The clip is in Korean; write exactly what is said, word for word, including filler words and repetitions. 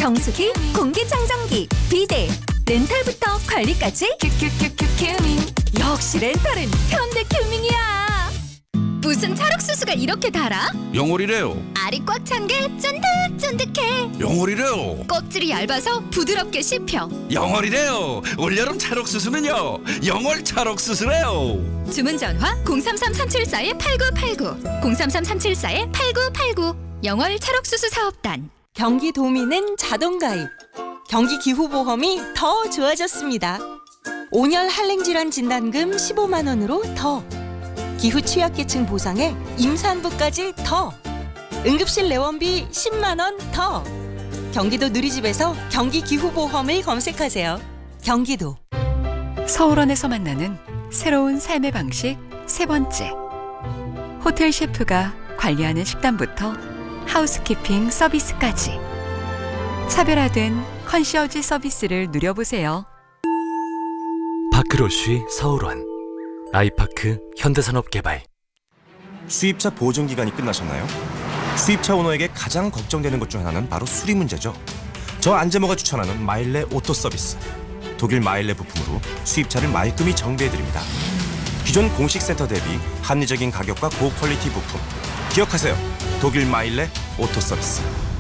정수기, 공기청정기, 비데, 렌탈부터 관리까지 큐큐큐큐 큐밍. 역시 렌탈은 현대 큐밍이야. 무슨 찰옥수수가 이렇게 달아? 영월이래요. 알이 꽉 찬 게 쫀득쫀득해. 영월이래요. 껍질이 얇아서 부드럽게 씹혀. 영월이래요. 올여름 찰옥수수는요. 영월 찰옥수수래요. 주문 전화 공삼삼 삼칠사 팔구팔구 공삼삼 삼칠사 팔구팔구. 영월 찰옥수수 사업단. 경기도민은 자동가입. 경기기후보험이 더 좋아졌습니다. 온열 한랭질환 진단금 십오만 원으로 더. 기후 취약계층 보상에 임산부까지 더. 응급실 내원비 십만 원 더. 경기도 누리집에서 경기기후보험을 검색하세요. 경기도. 서울원에서 만나는 새로운 삶의 방식 세 번째. 호텔 셰프가 관리하는 식단부터 하우스키핑 서비스까지 차별화된 컨시어지 서비스를 누려보세요. 파크로쉬 서울원 아이파크 현대산업개발. 수입차 보증 기간이 끝나셨나요? 수입차 오너에게 가장 걱정되는 것 중 하나는 바로 수리 문제죠. 저 안재모가 추천하는 마일레 오토 서비스. 독일 마일레 부품으로 수입차를 말끔히 정비해드립니다. 기존 공식 센터 대비 합리적인 가격과 고퀄리티 부품. 기억하세요. 독일 마일레 오토 서비스.